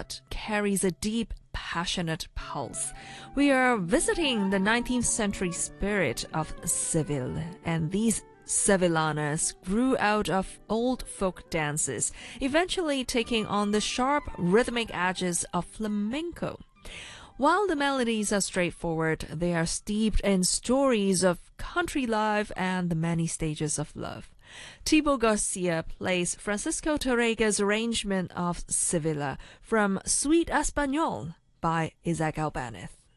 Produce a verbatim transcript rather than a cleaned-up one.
that carries a deep, passionate pulse. We are visiting the nineteenth century spirit of Seville, and these Sevillanas grew out of old folk dances, eventually taking on the sharp rhythmic edges of flamenco. While the melodies are straightforward, they are steeped in stories of country life and the many stages of love. Thibaut Garcia plays Francisco Tárrega's arrangement of Sevilla from Suite Espagnole by Isaac Albéniz.